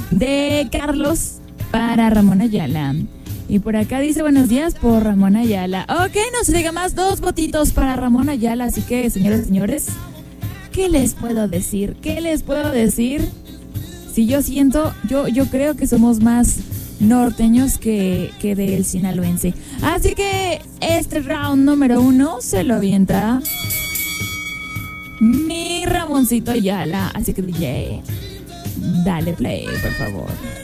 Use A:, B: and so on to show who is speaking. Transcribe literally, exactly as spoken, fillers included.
A: de Carlos para Ramón Ayala. Y por acá dice buenos días por Ramón Ayala. Ok, nos llega más dos votitos para Ramón Ayala. Así que, señores, señores, ¿qué les puedo decir? ¿Qué les puedo decir? Si yo siento, yo, yo creo que somos más norteños que, que del sinaloense. Así que este round número uno se lo avienta mi Ramoncito Ayala. Así que D J, dale play, por favor.